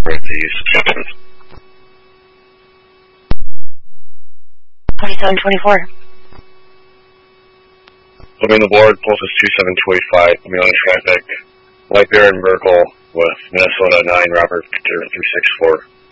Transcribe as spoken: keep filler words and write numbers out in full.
Northeast. twenty-seven twenty-four. Looking the board, pulse is two seven two eight five, coming on traffic. White Bear and Merkel with Minnesota nine, Robert Victor three six four.